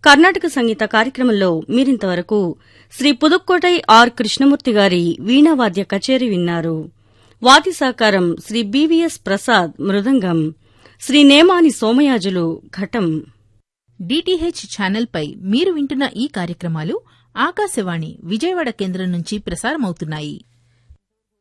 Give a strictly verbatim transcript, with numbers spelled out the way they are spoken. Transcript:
కర్ణాటక సంగీత కార్యక్రమంలో మీరింతవరకు శ్రీ పుదుక్కోటై ఆర్ కృష్ణమూర్తి గారి వీణావాద్య కచేరీ విన్నారు. వాద్య సహకారం శ్రీ బివిఎస్ ప్రసాద్ మృదంగం, శ్రీ నేమాని సోమయాజులు ఘటం. డిటిహెచ్ ఛానల్పై మీరు వింటున్న ఈ కార్యక్రమాలు ఆకాశవాణి విజయవాడ కేంద్రం నుంచి ప్రసారమవుతున్నాయి.